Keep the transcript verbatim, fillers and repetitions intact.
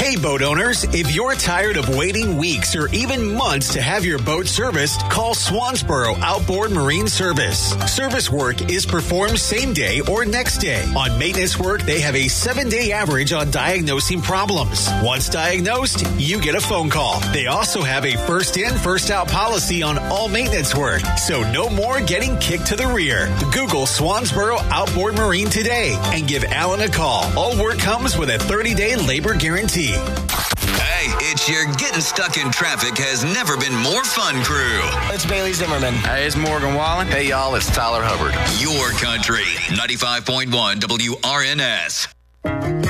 Hey, boat owners, if you're tired of waiting weeks or even months to have your boat serviced, call Swansboro Outboard Marine Service. Service work is performed same day or next day. On maintenance work, they have a seven-day average on diagnosing problems. Once diagnosed, you get a phone call. They also have a first in, first out policy on all maintenance work, so no more getting kicked to the rear. Google Swansboro Outboard Marine today and give Alan a call. All work comes with a thirty-day labor guarantee. Hey, it's your getting stuck in traffic has never been more fun crew. It's Bailey Zimmerman. Hey, it's Morgan Wallen. Hey, y'all, it's Tyler Hubbard. Your country, ninety-five point one W R N S.